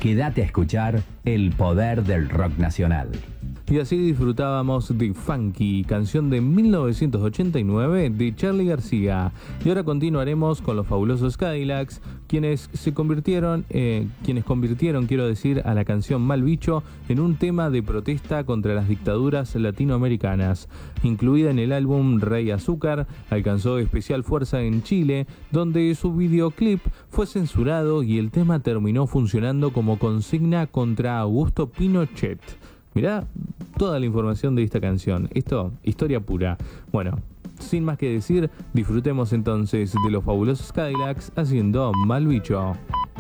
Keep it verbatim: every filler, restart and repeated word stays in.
Quédate a escuchar el poder del rock nacional. Y así disfrutábamos de Funky, canción de mil novecientos ochenta y nueve de Charly García. Y ahora continuaremos con los fabulosos Cadillacs, quienes se convirtieron, eh, quienes convirtieron, quiero decir, a la canción Mal Bicho en un tema de protesta contra las dictaduras latinoamericanas. Incluida en el álbum Rey Azúcar, alcanzó especial fuerza en Chile, donde su videoclip fue censurado y el tema terminó funcionando como consigna contra Augusto Pinochet. Mirá toda la información de esta canción. Esto, historia pura. Bueno, sin más que decir, disfrutemos entonces de los fabulosos Cadillacs haciendo Mal Bicho.